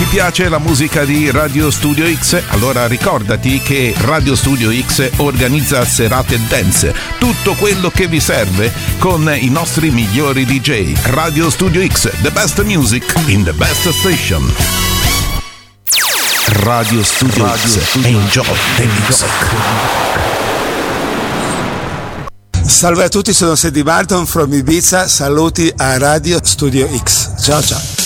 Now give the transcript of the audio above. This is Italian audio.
piace la musica di Radio Studio X? Allora ricordati che Radio Studio X organizza serate dance, tutto quello che vi serve con i nostri migliori DJ. Radio Studio X, the best music in the best station. Radio Studio X, enjoy the music. Salve a tutti, sono Sandy Barton from Ibiza, saluti a Radio Studio X. Ciao ciao.